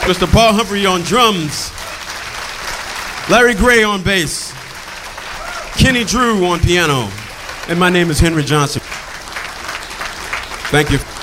Mr. Paul Humphrey on drums, Larry Gray on bass, Kenny Drew on piano, and my name is Henry Johnson. Thank you.